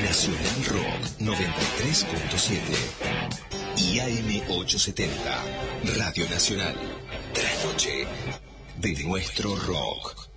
Nacional Rock 93.7 y AM 870, Radio Nacional. Trasnoche de nuestro rock.